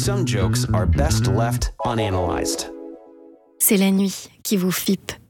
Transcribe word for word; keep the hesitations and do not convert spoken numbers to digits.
Some jokes are best left unanalyzed. C'est la nuit qui vous fippe.